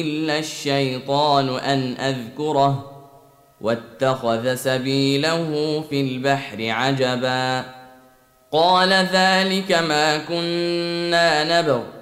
إلا الشيطان أن أذكره واتخذ سبيله في البحر عجبا قال ذلك ما كنا نبغ